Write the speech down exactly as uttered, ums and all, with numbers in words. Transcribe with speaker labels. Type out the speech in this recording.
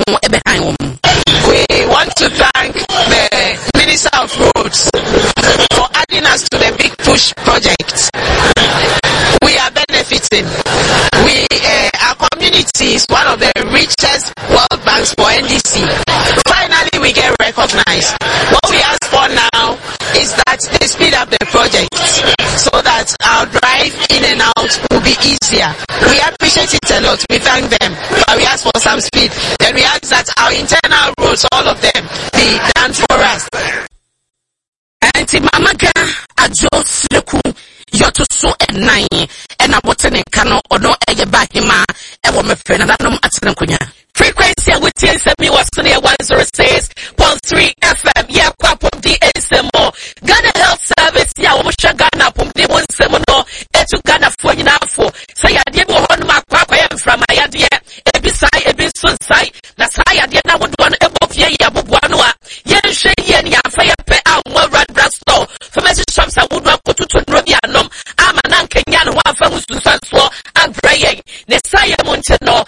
Speaker 1: We want to thank the Minister of Roads for adding us to the Big Push project. We are benefiting. We, uh, our community is one of the richest world banks for N D C. Finally, we get recognized. What we ask for now is that they speed up the project so that our drive in and out will be easier. We appreciate it a lot. We thank them, but we ask for some speed. Then we ask that our internal roads, all of them, be done for us.
Speaker 2: Auntie Mamaga, Ajos Leku, Yoto so and nine, and I want to cano or no Ayabahima, and woman friend, and I don't know. Frequency with T S M was near one zero six point three F M. Yeah, Quapum D S M O. Ghana Health Service, yeah, Omusha Ghana, Pum D one Semono, Etu Ghana for you now for. Say, I did one mark from my idea, a beside a bit so side. That's how I did not want one above ye, Abuanua. Yen Shay Yen Fire Pay out more red brass store. For message shops, I would not go to Robianum. I'm an Uncle Yan, one from Susan Swa, and praying. Nesaya Montano,